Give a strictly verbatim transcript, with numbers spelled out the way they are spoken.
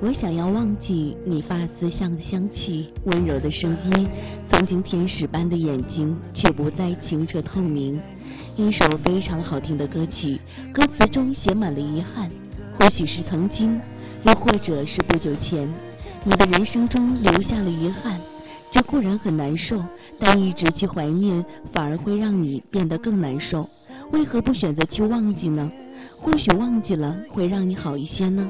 我想要忘记你发丝上的香气，温柔的声音，曾经天使般的眼睛，却不再清澈透明。一首非常好听的歌曲，歌词中写满了遗憾，或许是曾经，又或者是不久前，你的人生中留下了遗憾。这固然很难受，但一直去怀念，反而会让你变得更难受。为何不选择去忘记呢？或许忘记了会让你好一些呢？